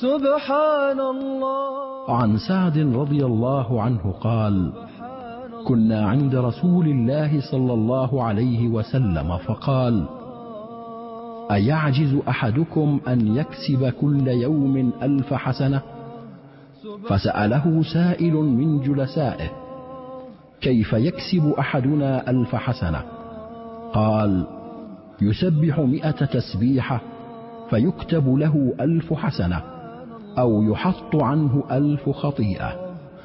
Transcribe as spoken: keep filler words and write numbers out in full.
سبحان الله. عن سعد رضي الله عنه قال: كنا عند رسول الله صلى الله عليه وسلم فقال: أيعجز أحدكم أن يكسب كل يوم ألف حسنة؟ فسأله سائل من جلسائه: كيف يكسب أحدنا ألف حسنة؟ قال: يسبح مئة تسبيحة فيكتب له ألف حسنة، أو يحط عنه ألف خطيئة.